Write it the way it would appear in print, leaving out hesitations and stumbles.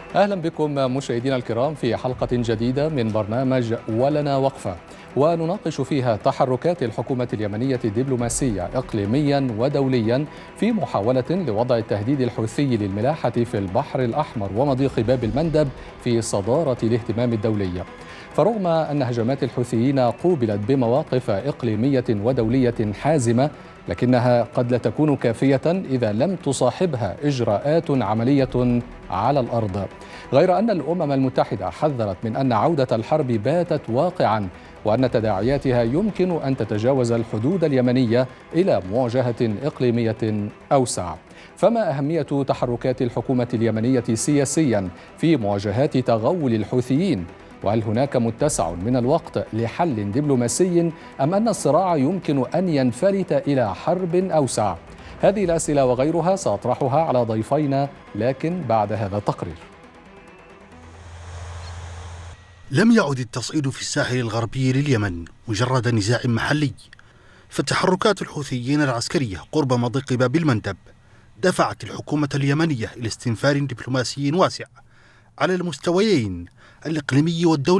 أهلا بكم مشاهدينا الكرام في حلقة جديدة من برنامج ولنا وقفة، ونناقش فيها تحركات الحكومة اليمنية الدبلوماسية إقليميا ودوليا في محاولة لوضع التهديد الحوثي للملاحة في البحر الأحمر ومضيق باب المندب في صدارة الاهتمام الدولي. فرغم أن هجمات الحوثيين قوبلت بمواقف إقليمية ودولية حازمة، لكنها قد لا تكون كافية إذا لم تصاحبها إجراءات عملية على الأرض. غير أن الأمم المتحدة حذرت من أن عودة الحرب باتت واقعا، وأن تداعياتها يمكن أن تتجاوز الحدود اليمنية إلى مواجهة إقليمية أوسع. فما أهمية تحركات الحكومة اليمنية سياسيا في مواجهة تغول الحوثيين؟ وهل هناك متسع من الوقت لحل دبلوماسي أم أن الصراع يمكن أن ينفلت إلى حرب أوسع؟ هذه الأسئلة وغيرها سأطرحها على ضيفينا، لكن بعد هذا التقرير. لم يعد التصعيد في الساحل الغربي لليمن مجرد نزاع محلي، فتحركات الحوثيين العسكرية قرب مضيق باب المندب دفعت الحكومة اليمنية إلى استنفار دبلوماسي واسع على المستويين الإقليمي والدولي.